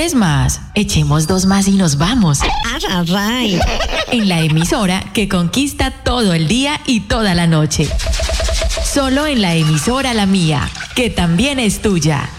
Es más, echemos 2 más y nos vamos. Arrarray. En la emisora que conquista todo el día y toda la noche. Solo en la emisora La Mía, que también es tuya.